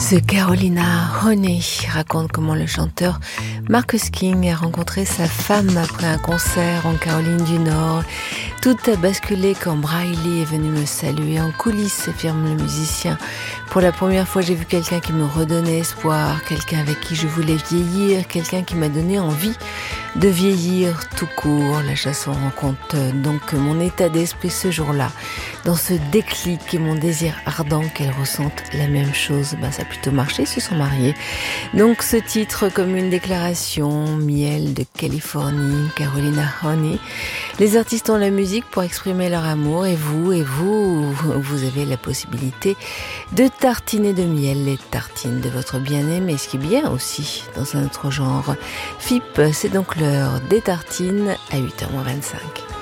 The Carolina Honey raconte comment le chanteur Marcus King a rencontré sa femme après un concert en Caroline du Nord. Tout a basculé quand Briley est venu me saluer en coulisses, affirme le musicien. Pour la première fois, j'ai vu quelqu'un qui me redonnait espoir, quelqu'un avec qui je voulais vieillir, quelqu'un qui m'a donné envie de vieillir tout court. La chanson raconte donc mon état d'esprit ce jour-là, dans ce déclic et mon désir ardent qu'elle ressente la même chose. Ça a plutôt marché, ils se sont mariés. Donc ce titre comme une déclaration, miel de Californie, Carolina Honey. Les artistes ont la musique pour exprimer leur amour et vous avez la possibilité de tartiner de miel les tartines de votre bien-aimé, ce qui est bien aussi dans un autre genre. FIP, c'est donc l'heure des tartines à 8h-25.